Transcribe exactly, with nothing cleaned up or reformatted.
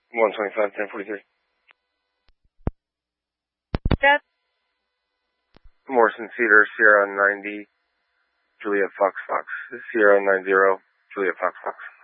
one twenty-five, ten forty-three. That. Morrison Cedar, Sierra ninety, Juliet Fox Fox. Sierra nine zero, Juliet Fox Fox.